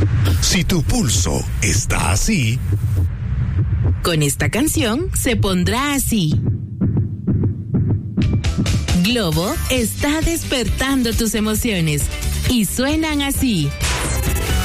Si tu pulso está así, con esta canción se pondrá así. Globo está despertando tus emociones y suenan así.